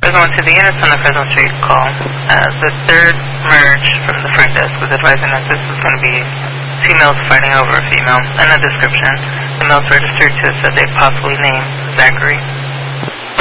Fresno to the intersection of Fresno Street call. The third merge from the front desk was advising that this was going to be females fighting over a female, and a description. The males registered to said they possibly named Zachary.